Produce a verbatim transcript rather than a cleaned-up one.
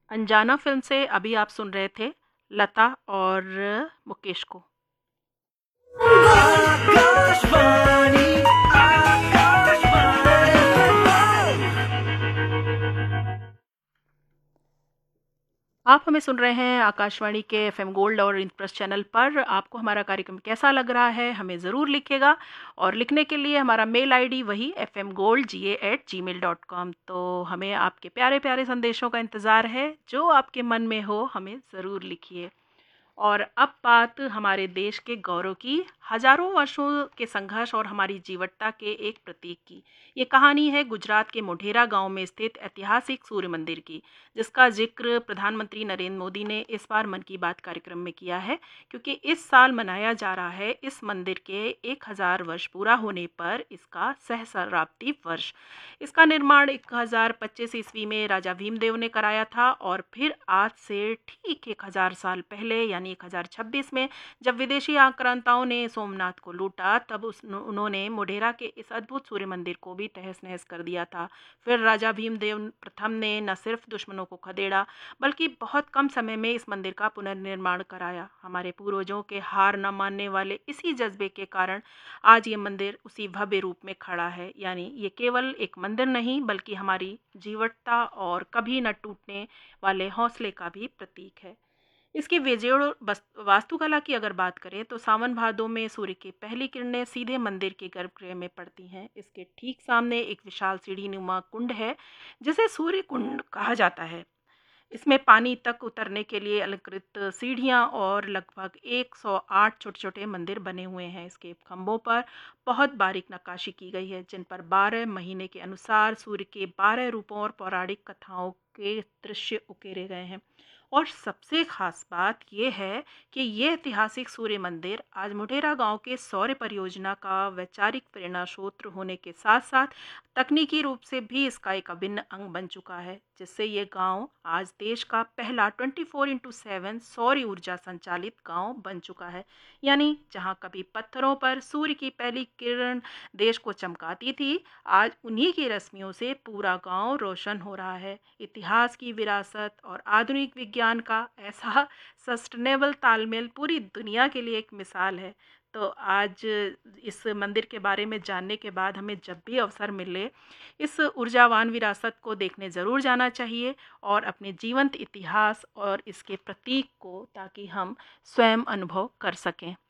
अनजाना फ़िल्म से अभी आप सुन रहे थे लता और मुकेश को। आकाशवाणी आप हमें सुन रहे हैं आकाशवाणी के एफएम गोल्ड और इंद्रप्रस्थ चैनल पर। आपको हमारा कार्यक्रम कैसा लग रहा है हमें ज़रूर लिखिएगा, और लिखने के लिए हमारा मेल आईडी वही एफ एम गोल्ड जी ए एट जी मेल डॉट कॉम। तो हमें आपके प्यारे प्यारे संदेशों का इंतज़ार है, जो आपके मन में हो हमें ज़रूर लिखिए। और अब बात हमारे देश के गौरव की, हजारों वर्षों के संघर्ष और हमारी जीवटता के एक प्रतीक की। ये कहानी है गुजरात के मोढेरा गांव में स्थित ऐतिहासिक सूर्य मंदिर की, जिसका जिक्र प्रधानमंत्री नरेंद्र मोदी ने इस बार मन की बात कार्यक्रम में किया है, क्योंकि इस साल मनाया जा रहा है इस मंदिर के एक हजार वर्ष पूरा होने पर इसका सहस्राब्दी वर्ष। इसका निर्माण एक हजार पच्चीस ईस्वी में राजा भीमदेव ने कराया था, और फिर आज से ठीक एक हजार साल पहले यानी एक हजार छब्बीस में जब विदेशी आक्रांताओं ने सोमनाथ को लूटा, तब उस उन्होंने मोढेरा के इस अद्भुत सूर्य मंदिर को भी तहस नहस कर दिया था। फिर राजा भीमदेव प्रथम ने न सिर्फ दुश्मनों को खदेड़ा, बल्कि बहुत कम समय में इस मंदिर का पुनर्निर्माण कराया। हमारे पूर्वजों के हार न मानने वाले इसी जज्बे के कारण आज ये मंदिर उसी भव्य रूप में खड़ा है। यानी ये केवल एक मंदिर नहीं, बल्कि हमारी जीवटता और कभी न टूटने वाले हौसले का भी प्रतीक है। इसकी बेजोड़ वास्तुकला की अगर बात करें तो सावन भादों में सूर्य की पहली किरणें सीधे मंदिर के गर्भगृह में पड़ती हैं। इसके ठीक सामने एक विशाल सीढ़ी नुमा कुंड है, जिसे सूर्य कुंड कहा जाता है। इसमें पानी तक उतरने के लिए अलंकृत सीढ़ियां और लगभग एक सौ आठ छोटे छोटे मंदिर बने हुए हैं। इसके खंभों पर बहुत बारीक नक्काशी की गई है, जिन पर बारह महीने के अनुसार सूर्य के बारह रूपों और पौराणिक कथाओं के दृश्य उकेरे गए हैं। और सबसे खास बात यह है कि यह ऐतिहासिक सूर्य मंदिर आज मोढेरा गांव के सौर परियोजना का वैचारिक प्रेरणा स्रोत होने के साथ साथ तकनीकी रूप से भी इसका एक अभिन्न अंग बन चुका है, जिससे ये गांव आज देश का पहला ट्वेंटी फोर इंटू सेवन सौर ऊर्जा संचालित गांव बन चुका है। यानी जहां कभी पत्थरों पर सूर्य की पहली किरण देश को चमकाती थी, आज उन्हीं की रश्मियों से पूरा गांव रोशन हो रहा है। इतिहास की विरासत और आधुनिक विज्ञान का ऐसा सस्टेनेबल तालमेल पूरी दुनिया के लिए एक मिसाल है। तो आज इस मंदिर के बारे में जानने के बाद हमें जब भी अवसर मिले, इस ऊर्जावान विरासत को देखने ज़रूर जाना चाहिए, और अपने जीवंत इतिहास और इसके प्रतीक को ताकि हम स्वयं अनुभव कर सकें।